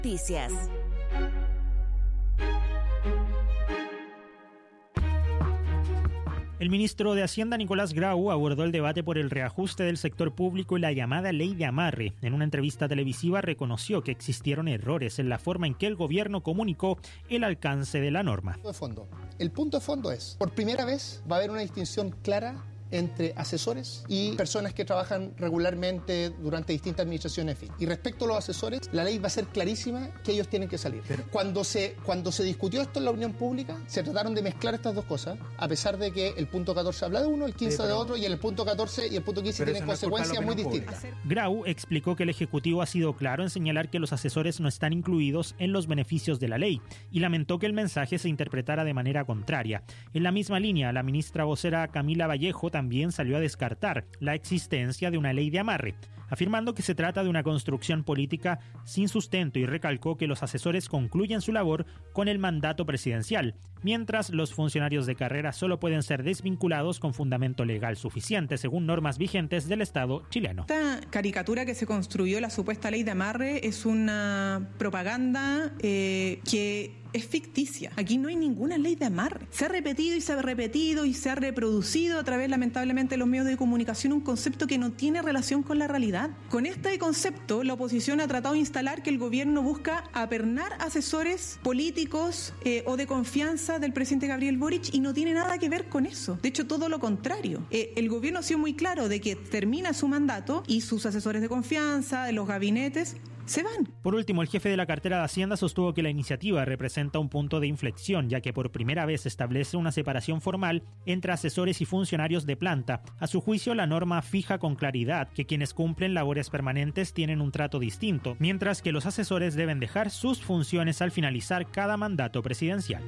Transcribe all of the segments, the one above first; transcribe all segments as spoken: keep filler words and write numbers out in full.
Noticias. El ministro de Hacienda, Nicolás Grau, abordó el debate por el reajuste del sector público y la llamada ley de amarre. En una entrevista televisiva reconoció que existieron errores en la forma en que el gobierno comunicó el alcance de la norma. De fondo. El punto de fondo es, por primera vez va a haber una distinción clara entre asesores y personas que trabajan regularmente durante distintas administraciones. Fin. Y respecto a los asesores, la ley va a ser clarísima que ellos tienen que salir. Pero cuando se, cuando se discutió esto en la opinión pública, se trataron de mezclar estas dos cosas, a pesar de que el punto catorce habla de uno, el quince sí, pero, de otro, y el punto catorce y el punto quince tienen consecuencias muy distintas. Grau explicó que el Ejecutivo ha sido claro en señalar que los asesores no están incluidos en los beneficios de la ley y lamentó que el mensaje se interpretara de manera contraria. En la misma línea, la ministra vocera Camila Vallejo también también salió a descartar la existencia de una ley de amarre, afirmando que se trata de una construcción política sin sustento y recalcó que los asesores concluyen su labor con el mandato presidencial, mientras los funcionarios de carrera solo pueden ser desvinculados con fundamento legal suficiente según normas vigentes del Estado chileno. Esta caricatura que se construyó, la supuesta ley de amarre, es una propaganda eh, que es ficticia. Aquí no hay ninguna ley de amarre. Se ha repetido y se ha repetido y se ha reproducido a través, lamentablemente, de los medios de comunicación un concepto que no tiene relación con la realidad. Con este concepto, la oposición ha tratado de instalar que el gobierno busca apernar asesores políticos eh, o de confianza del presidente Gabriel Boric y no tiene nada que ver con eso. De hecho, todo lo contrario. Eh, el gobierno ha sido muy claro de que termina su mandato y sus asesores de confianza, de los gabinetes, se van. Por último, el jefe de la cartera de Hacienda sostuvo que la iniciativa representa un punto de inflexión, ya que por primera vez establece una separación formal entre asesores y funcionarios de planta. A su juicio, la norma fija con claridad que quienes cumplen labores permanentes tienen un trato distinto, mientras que los asesores deben dejar sus funciones al finalizar cada mandato presidencial.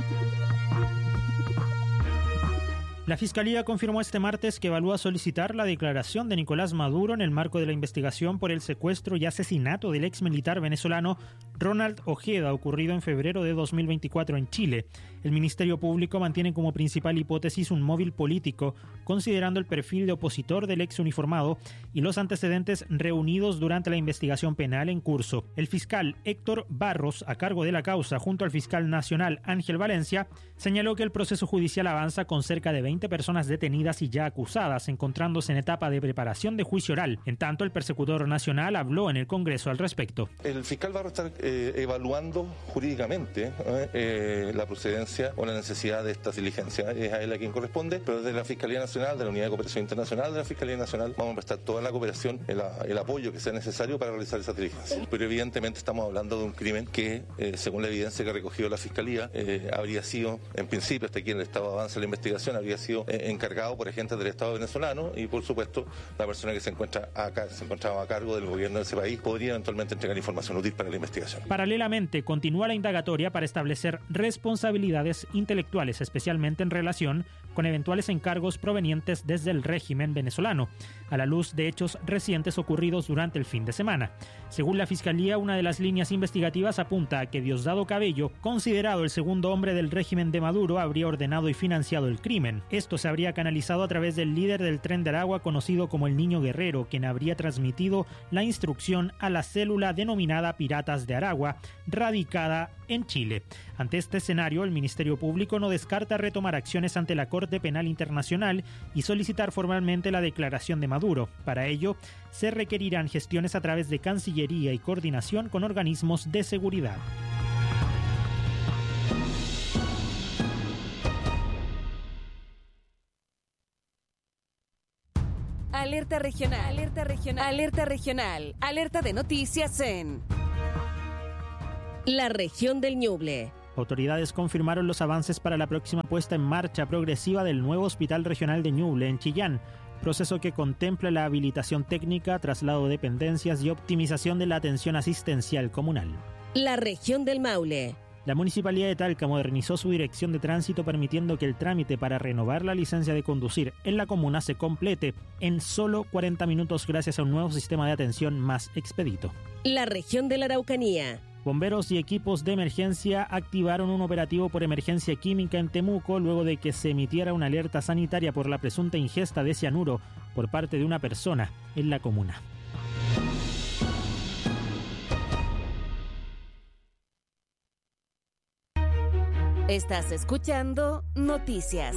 La Fiscalía confirmó este martes que evalúa solicitar la declaración de Nicolás Maduro en el marco de la investigación por el secuestro y asesinato del ex militar venezolano Ronald Ojeda, ocurrido en febrero de dos mil veinticuatro en Chile. El Ministerio Público mantiene como principal hipótesis un móvil político, considerando el perfil de opositor del ex uniformado y los antecedentes reunidos durante la investigación penal en curso. El fiscal Héctor Barros, a cargo de la causa, junto al fiscal nacional Ángel Valencia, señaló que el proceso judicial avanza con cerca de veinte personas detenidas y ya acusadas, encontrándose en etapa de preparación de juicio oral. En tanto, el persecutor nacional habló en el Congreso al respecto. El fiscal Barros está eh, evaluando jurídicamente eh, eh, la procedencia o la necesidad de estas diligencias. Es a él a quien corresponde, pero desde la Fiscalía Nacional, de la Unidad de Cooperación Internacional de la Fiscalía Nacional, vamos a prestar toda la cooperación, el, el apoyo que sea necesario para realizar esas diligencias. Pero evidentemente estamos hablando de un crimen que, eh, según la evidencia que ha recogido la Fiscalía, eh, habría sido, en principio, hasta aquí en el estado de avance de la investigación, habría sido eh, encargado por agentes del Estado venezolano y, por supuesto, la persona que se encuentra acá, se encontraba a cargo del gobierno de ese país podría eventualmente entregar información útil para la investigación. Paralelamente, continúa la indagatoria para establecer responsabilidades intelectuales, especialmente en relación con eventuales encargos provenientes desde el régimen venezolano, a la luz de hechos recientes ocurridos durante el fin de semana. Según la Fiscalía, una de las líneas investigativas apunta a que Diosdado Cabello, considerado el segundo hombre del régimen de Maduro, habría ordenado y financiado el crimen. Esto se habría canalizado a través del líder del Tren de Aragua, conocido como el Niño Guerrero, quien habría transmitido la instrucción a la célula denominada Piratas de Aragua, radicada en Chile. Ante este escenario, el Ministerio Público no descarta retomar acciones ante la Corte Penal Internacional y solicitar formalmente la declaración de Maduro. Para ello, se requerirán gestiones a través de Cancillería y coordinación con organismos de seguridad. Alerta regional, alerta regional, alerta regional, alerta de noticias en la región del Ñuble. Autoridades confirmaron los avances para la próxima puesta en marcha progresiva del nuevo Hospital Regional de Ñuble en Chillán, proceso que contempla la habilitación técnica, traslado de dependencias y optimización de la atención asistencial comunal. La región del Maule. La Municipalidad de Talca modernizó su dirección de tránsito, permitiendo que el trámite para renovar la licencia de conducir en la comuna se complete en solo cuarenta minutos gracias a un nuevo sistema de atención más expedito. La región de la Araucanía. Bomberos y equipos de emergencia activaron un operativo por emergencia química en Temuco luego de que se emitiera una alerta sanitaria por la presunta ingesta de cianuro por parte de una persona en la comuna. Estás escuchando Noticias.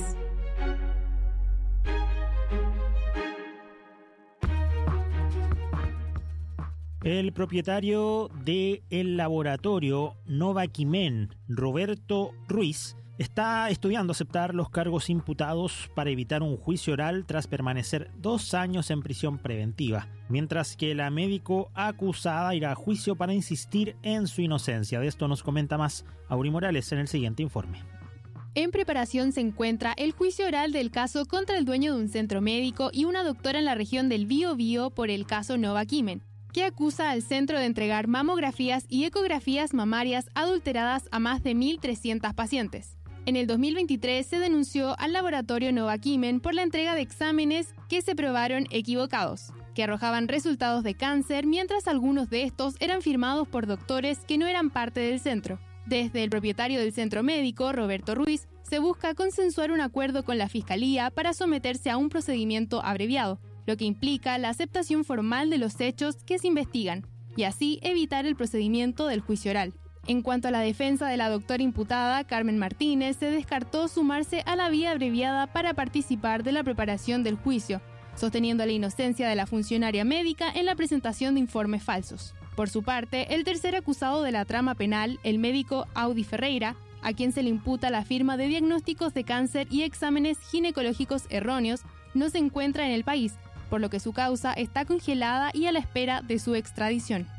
El propietario del laboratorio Novaquimen, Roberto Ruiz, está estudiando aceptar los cargos imputados para evitar un juicio oral tras permanecer dos años en prisión preventiva, mientras que la médico acusada irá a juicio para insistir en su inocencia. De esto nos comenta más Auri Morales en el siguiente informe. En preparación se encuentra el juicio oral del caso contra el dueño de un centro médico y una doctora en la región del Biobío por el caso Novaquimen, que acusa al centro de entregar mamografías y ecografías mamarias adulteradas a más de mil trescientas pacientes. En el dos mil veintitrés se denunció al laboratorio Novaquimen por la entrega de exámenes que se probaron equivocados, que arrojaban resultados de cáncer, mientras algunos de estos eran firmados por doctores que no eran parte del centro. Desde el propietario del centro médico, Roberto Ruiz, se busca consensuar un acuerdo con la Fiscalía para someterse a un procedimiento abreviado, lo que implica la aceptación formal de los hechos que se investigan, y así evitar el procedimiento del juicio oral. En cuanto a la defensa de la doctora imputada, Carmen Martínez, se descartó sumarse a la vía abreviada para participar de la preparación del juicio, sosteniendo la inocencia de la funcionaria médica en la presentación de informes falsos. Por su parte, el tercer acusado de la trama penal, el médico Audi Ferreira, a quien se le imputa la firma de diagnósticos de cáncer y exámenes ginecológicos erróneos, no se encuentra en el país, por lo que su causa está congelada y a la espera de su extradición.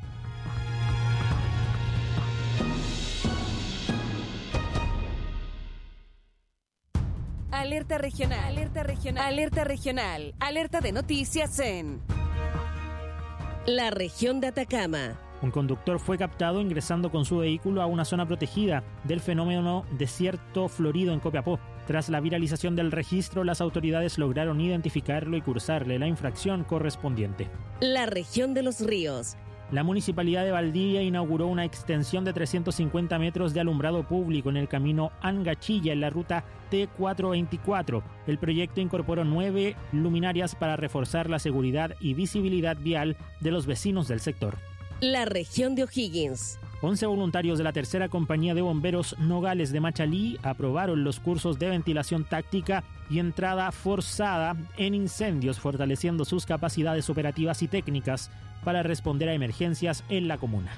Alerta regional, alerta regional, alerta regional, alerta de noticias en la región de Atacama. Un conductor fue captado ingresando con su vehículo a una zona protegida del fenómeno desierto florido en Copiapó. Tras la viralización del registro, las autoridades lograron identificarlo y cursarle la infracción correspondiente. La región de los ríos. La Municipalidad de Valdivia inauguró una extensión de trescientos cincuenta metros de alumbrado público en el camino Angachilla en la ruta T cuatrocientos veinticuatro. El proyecto incorporó nueve luminarias para reforzar la seguridad y visibilidad vial de los vecinos del sector. La región de O'Higgins. once voluntarios de la tercera compañía de bomberos Nogales de Machalí aprobaron los cursos de ventilación táctica y entrada forzada en incendios, fortaleciendo sus capacidades operativas y técnicas para responder a emergencias en la comuna.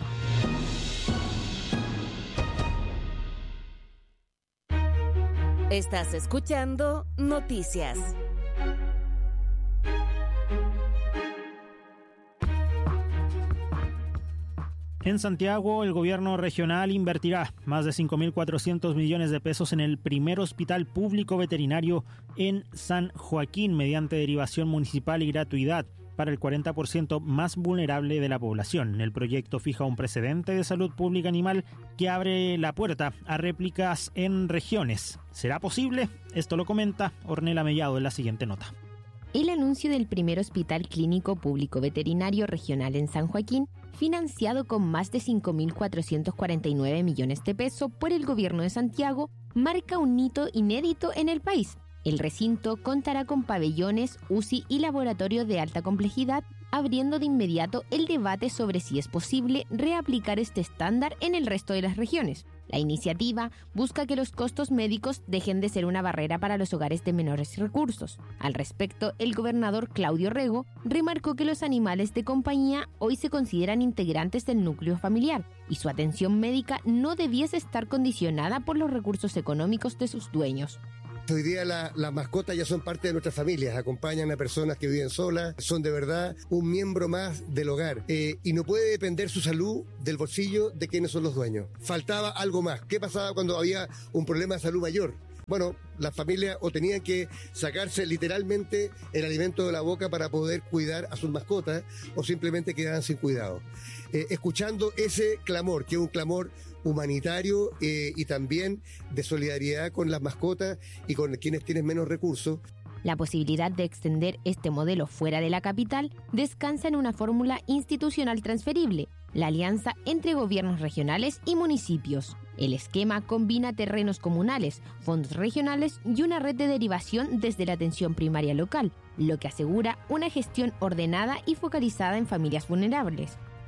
Estás escuchando Noticias. En Santiago, el gobierno regional invertirá más de cinco mil cuatrocientos millones de pesos en el primer hospital público veterinario en San Joaquín mediante derivación municipal y gratuidad para el cuarenta por ciento más vulnerable de la población. El proyecto fija un precedente de salud pública animal que abre la puerta a réplicas en regiones. ¿Será posible? Esto lo comenta Ornella Mellado en la siguiente nota. El anuncio del primer hospital clínico público veterinario regional en San Joaquín, financiado con más de cinco mil cuatrocientos cuarenta y nueve millones de pesos por el gobierno de Santiago, marca un hito inédito en el país. El recinto contará con pabellones, U C I y laboratorios de alta complejidad, abriendo de inmediato el debate sobre si es posible reaplicar este estándar en el resto de las regiones. La iniciativa busca que los costos médicos dejen de ser una barrera para los hogares de menores recursos. Al respecto, el gobernador Claudio Rego remarcó que los animales de compañía hoy se consideran integrantes del núcleo familiar y su atención médica no debiese estar condicionada por los recursos económicos de sus dueños. Hoy día la, las mascotas ya son parte de nuestras familias, acompañan a personas que viven solas, son de verdad un miembro más del hogar eh, y no puede depender su salud del bolsillo de quienes son los dueños. Faltaba algo más. ¿Qué pasaba cuando había un problema de salud mayor? Bueno, las familias o tenían que sacarse literalmente el alimento de la boca para poder cuidar a sus mascotas o simplemente quedaban sin cuidado. Eh, escuchando ese clamor, que es un clamor humanitario eh, y también de solidaridad con las mascotas y con quienes tienen menos recursos. La posibilidad de extender este modelo fuera de la capital descansa en una fórmula institucional transferible, la alianza entre gobiernos regionales y municipios. El esquema combina terrenos comunales, fondos regionales y una red de derivación desde la atención primaria local, lo que asegura una gestión ordenada y focalizada en familias vulnerables.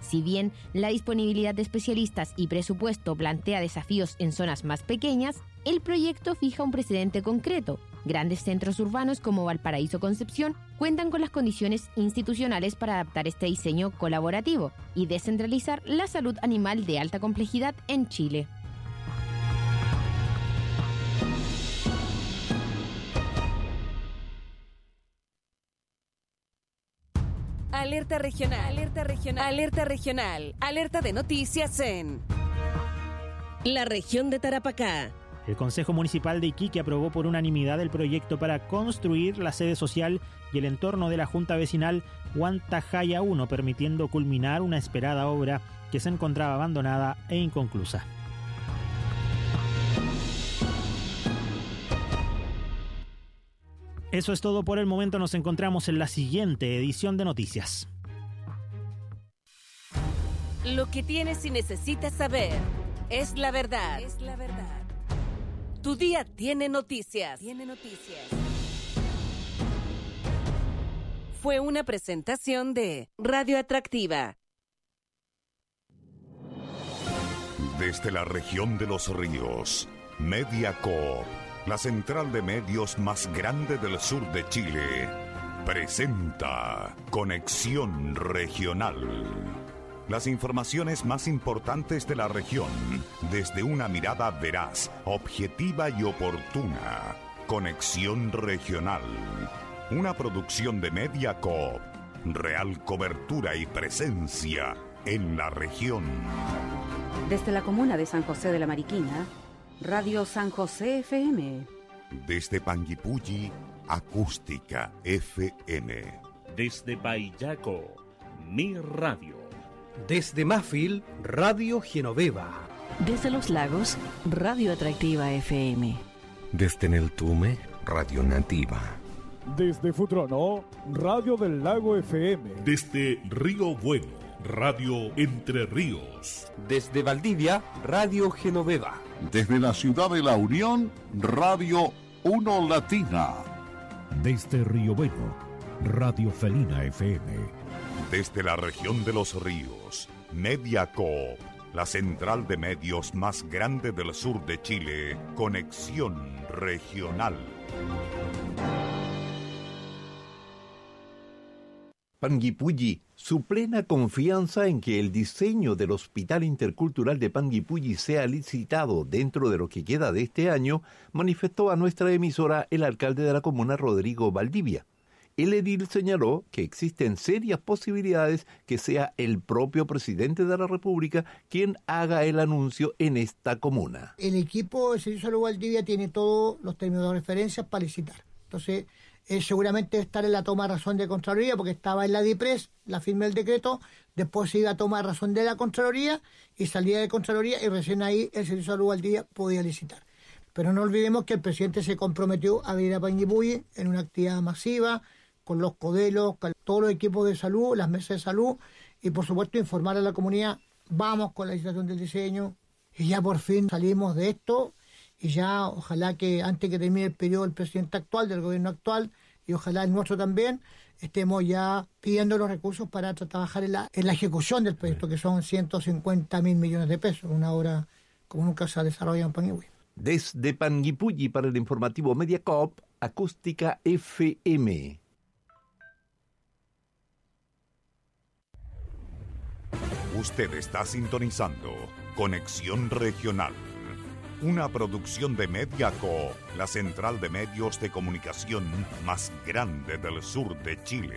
Si bien la disponibilidad de especialistas y presupuesto plantea desafíos en zonas más pequeñas, el proyecto fija un precedente concreto. Grandes centros urbanos como Valparaíso Concepción cuentan con las condiciones institucionales para adaptar este diseño colaborativo y descentralizar la salud animal de alta complejidad en Chile. Alerta regional, alerta regional, alerta regional, alerta de noticias en la región de Tarapacá. El Consejo Municipal de Iquique aprobó por unanimidad el proyecto para construir la sede social y el entorno de la Junta Vecinal Huantajaya uno, permitiendo culminar una esperada obra que se encontraba abandonada e inconclusa. Eso es todo por el momento. Nos encontramos en la siguiente edición de Noticias. Lo que tienes y necesitas saber es la verdad. Es la verdad. Tu día tiene noticias. Tiene noticias. Fue una presentación de Radio Atractiva. Desde la región de los ríos, Mediacorp, la central de medios más grande del sur de Chile, presenta Conexión Regional. Las informaciones más importantes de la región desde una mirada veraz, objetiva y oportuna. Conexión Regional. Una producción de Mediacorp. Real cobertura y presencia en la región. Desde la comuna de San José de la Mariquina, Radio San José F M. Desde Panguipulli, Acústica F M. Desde Payaco, Mi Radio. Desde Mafil, Radio Genoveva. Desde Los Lagos, Radio Atractiva F M. Desde Neltume, Radio Nativa. Desde Futrono, Radio del Lago F M. Desde Río Bueno, Radio Entre Ríos. Desde Valdivia, Radio Genoveva. Desde la ciudad de La Unión, Radio Uno Latina. Desde Río Bueno, Radio Felina F M. Desde la región de los ríos, Mediacorp, la central de medios más grande del sur de Chile, Conexión Regional. Panguipulli, su plena confianza en que el diseño del Hospital Intercultural de Panguipulli sea licitado dentro de lo que queda de este año, manifestó a nuestra emisora el alcalde de la comuna, Rodrigo Valdivia. El edil señaló que existen serias posibilidades que sea el propio presidente de la República quien haga el anuncio en esta comuna. El equipo de Servicio de Salud Valdivia tiene todos los términos de referencia para licitar. Entonces, eh, seguramente estar en la toma de razón de Contraloría, porque estaba en la DIPRES, la firma del decreto, después se iba a tomar razón de la Contraloría y salía de Contraloría y recién ahí el Servicio de Salud Valdivia podía licitar. Pero no olvidemos que el presidente se comprometió a venir a Panguipulli en una actividad masiva, con los codelos, con todos los equipos de salud, las mesas de salud, y por supuesto informar a la comunidad, vamos con la licitación del diseño, y ya por fin salimos de esto, y ya ojalá que antes que termine el periodo del presidente actual, del gobierno actual, y ojalá el nuestro también, estemos ya pidiendo los recursos para trabajar en la, en la ejecución del proyecto, que son ciento cincuenta mil millones de pesos, una obra como nunca se ha desarrollado en Panguipulli. Desde Panguipulli para el informativo Mediacorp, Acústica F M. Usted está sintonizando Conexión Regional, una producción de Mediacorp, la central de medios de comunicación más grande del sur de Chile.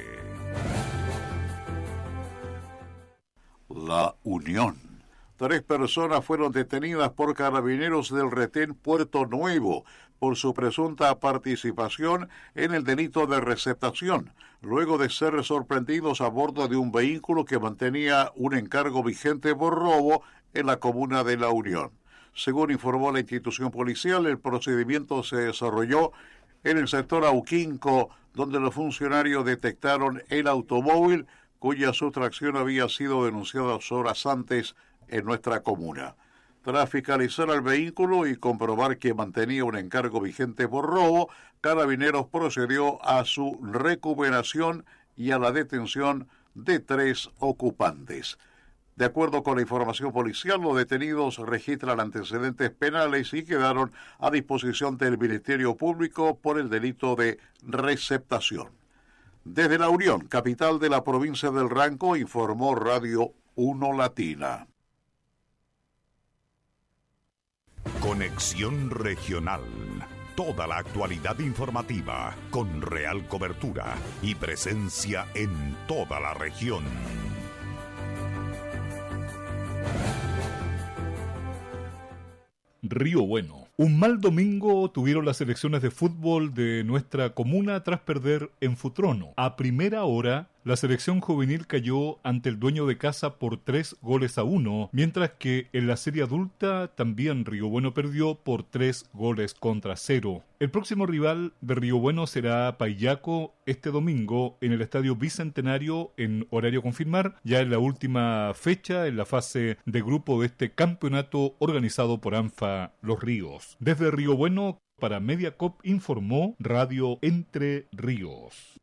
La Unión. Tres personas fueron detenidas por carabineros del retén Puerto Nuevo por su presunta participación en el delito de receptación, luego de ser sorprendidos a bordo de un vehículo que mantenía un encargo vigente por robo en la comuna de La Unión. Según informó la institución policial, el procedimiento se desarrolló en el sector Auquinco, donde los funcionarios detectaron el automóvil cuya sustracción había sido denunciada horas antes en nuestra comuna. Tras fiscalizar el vehículo y comprobar que mantenía un encargo vigente por robo, Carabineros procedió a su recuperación y a la detención de tres ocupantes. De acuerdo con la información policial, los detenidos registran antecedentes penales y quedaron a disposición del Ministerio Público por el delito de receptación. Desde La Unión, capital de la provincia del Ranco, informó Radio uno Latina. Conexión Regional. Toda la actualidad informativa con real cobertura y presencia en toda la región. Río Bueno. Un mal domingo tuvieron las selecciones de fútbol de nuestra comuna tras perder en Futrono. A primera hora, la selección juvenil cayó ante el dueño de casa por tres goles a uno, mientras que en la serie adulta también Río Bueno perdió por tres goles contra cero. El próximo rival de Río Bueno será Paillaco este domingo en el Estadio Bicentenario en horario confirmar, ya en la última fecha en la fase de grupo de este campeonato organizado por ANFA Los Ríos. Desde Río Bueno, para Mediacop informó Radio Entre Ríos.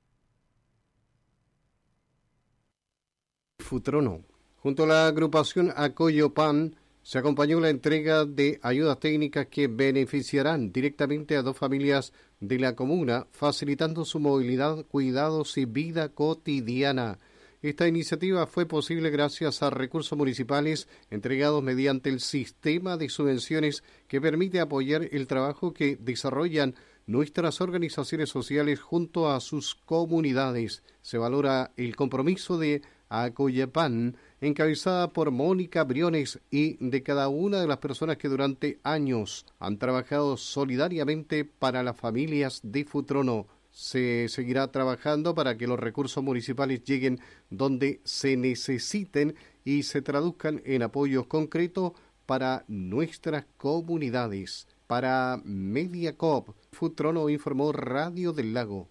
Futrono. Junto a la agrupación Acoyopan se acompañó la entrega de ayudas técnicas que beneficiarán directamente a dos familias de la comuna, facilitando su movilidad, cuidados y vida cotidiana. Esta iniciativa fue posible gracias a recursos municipales entregados mediante el sistema de subvenciones que permite apoyar el trabajo que desarrollan nuestras organizaciones sociales junto a sus comunidades. Se valora el compromiso de Acoyopan, encabezada por Mónica Briones, y de cada una de las personas que durante años han trabajado solidariamente para las familias de Futrono. Se seguirá trabajando para que los recursos municipales lleguen donde se necesiten y se traduzcan en apoyos concretos para nuestras comunidades. Para Mediacop, Futrono informó Radio del Lago.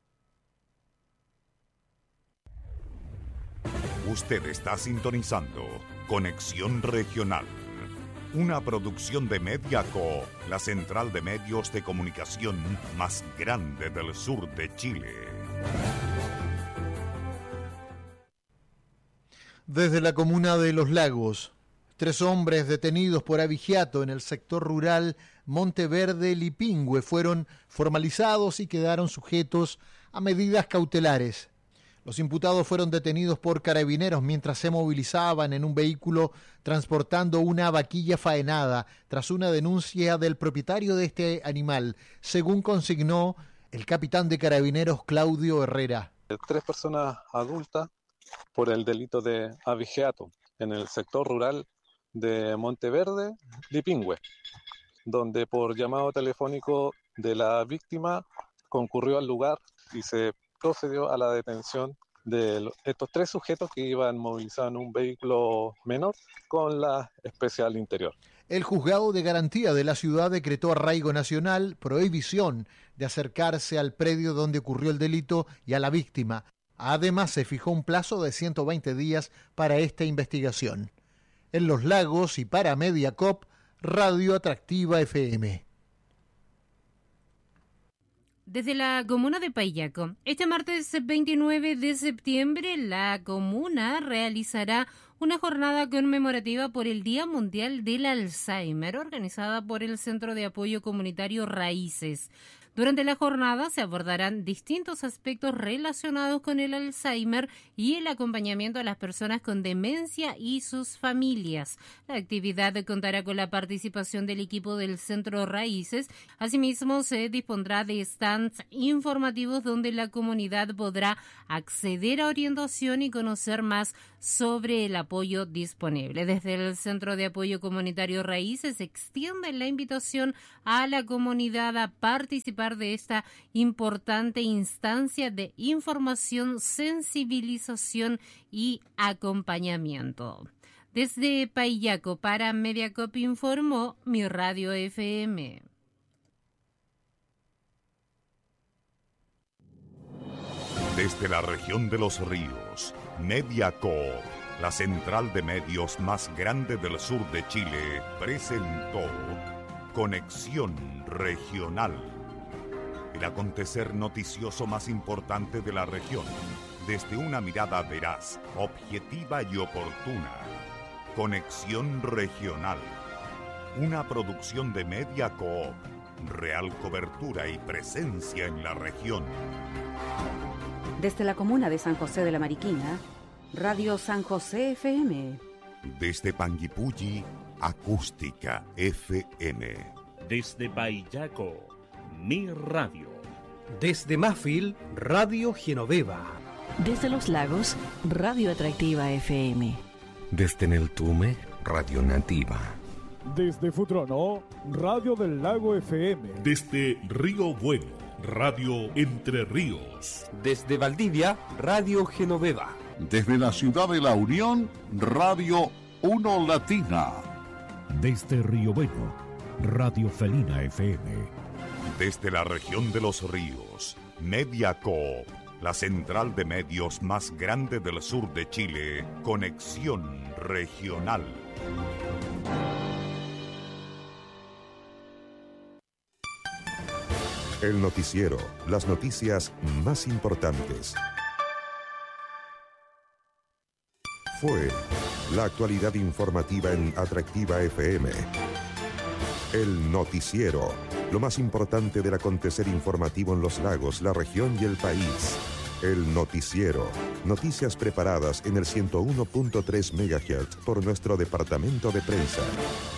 Usted está sintonizando Conexión Regional, una producción de Mediaco, la central de medios de comunicación más grande del sur de Chile. Desde la comuna de Los Lagos, tres hombres detenidos por abigeato en el sector rural Monteverde Lipingüe fueron formalizados y quedaron sujetos a medidas cautelares. Los imputados fueron detenidos por carabineros mientras se movilizaban en un vehículo transportando una vaquilla faenada tras una denuncia del propietario de este animal, según consignó el capitán de carabineros Claudio Herrera. Tres personas adultas por el delito de abigeato en el sector rural de Monteverde, Lipingüe, donde por llamado telefónico de la víctima concurrió al lugar y se procedió a la detención de estos tres sujetos que iban movilizados en un vehículo menor con la especial interior. El juzgado de garantía de la ciudad decretó arraigo nacional, prohibición de acercarse al predio donde ocurrió el delito y a la víctima. Además, se fijó un plazo de ciento veinte días para esta investigación. En Los Lagos y para Mediacop, Radio Atractiva F M. Desde la comuna de Paillaco, este martes veintinueve de septiembre, la comuna realizará una jornada conmemorativa por el Día Mundial del Alzheimer, organizada por el Centro de Apoyo Comunitario Raíces. Durante la jornada se abordarán distintos aspectos relacionados con el Alzheimer y el acompañamiento a las personas con demencia y sus familias. La actividad contará con la participación del equipo del Centro Raíces. Asimismo, se dispondrá de stands informativos donde la comunidad podrá acceder a orientación y conocer más sobre el apoyo disponible. Desde el Centro de Apoyo Comunitario Raíces extiende la invitación a la comunidad a participar de esta importante instancia de información, sensibilización y acompañamiento. Desde Paillaco para Mediacop informó Mi Radio F M. Desde la región de los ríos, Mediacop, la central de medios más grande del sur de Chile, presentó Conexión Regional. El acontecer noticioso más importante de la región, desde una mirada veraz, objetiva y oportuna. Conexión Regional. Una producción de Media Coop. Real cobertura y presencia en la región. Desde la comuna de San José de la Mariquina, Radio San José F M. Desde Panguipulli, Acústica F M. Desde Paillaco, Mi Radio. Desde Mafil, Radio Genoveva. Desde Los Lagos, Radio Atractiva F M. Desde Neltume, Radio Nativa. Desde Futrono, Radio del Lago F M. Desde Río Bueno, Radio Entre Ríos. Desde Valdivia, Radio Genoveva. Desde la ciudad de La Unión, Radio Uno Latina. Desde Río Bueno, Radio Felina F M. Desde la región de los ríos, Media Coop, la central de medios más grande del sur de Chile, Conexión Regional. El noticiero, las noticias más importantes. Fue la actualidad informativa en Atractiva F M. El noticiero, lo más importante del acontecer informativo en los lagos, la región y el país. El noticiero, noticias preparadas en el ciento uno punto tres megahertz por nuestro departamento de prensa.